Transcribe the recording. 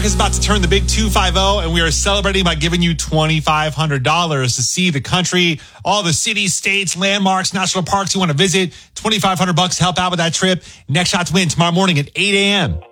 America's about to turn the big 250, and we are celebrating by giving you $2,500 to see the country, all the cities, states, landmarks, national parks you want to visit. $2,500 to help out with that trip. Next Shot to win tomorrow morning at 8 a.m.